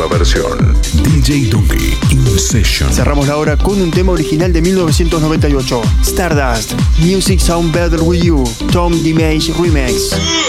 nueva versión. DJ Duki in Session. Cerramos la hora con un tema original de 1998, Stardust, Music Sound Better With You, Tom DeMage Remix.